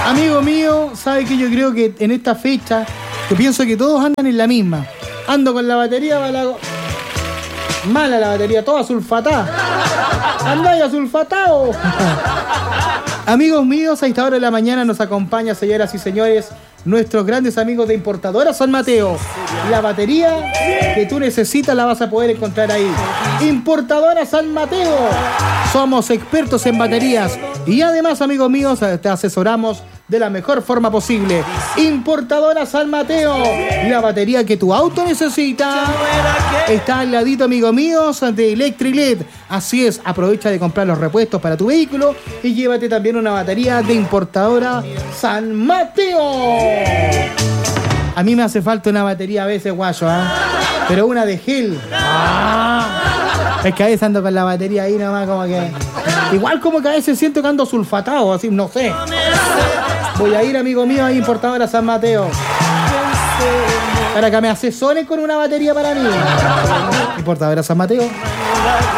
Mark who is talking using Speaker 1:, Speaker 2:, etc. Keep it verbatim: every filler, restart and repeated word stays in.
Speaker 1: Amigo mío, sabe que yo creo que en esta fecha, yo pienso que todos andan en la misma. Ando con la batería balago... mala la batería, toda sulfatada. Andáis a sulfatado. Amigos míos, a esta hora de la mañana nos acompaña, señoras y señores, nuestros grandes amigos de Importadora San Mateo. La batería que tú necesitas la vas a poder encontrar ahí. Importadora San Mateo. Somos expertos en baterías y además, amigos míos, te asesoramos de la mejor forma posible. Importadora San Mateo. La batería que tu auto necesita está al ladito, amigos míos, de Electrilet. Así es, aprovecha de comprar los repuestos para tu vehículo y llévate también una batería de Importadora San Mateo. A mí me hace falta una batería a veces, guayo, ¿eh? Pero una de gel. Ah, es que a veces ando con la batería ahí nomás como que... Igual como que a veces siento que ando sulfatado, así, no sé. Voy a ir, amigo mío, a Importadora San Mateo para que me asesoren con una batería para mí. Importadora San Mateo.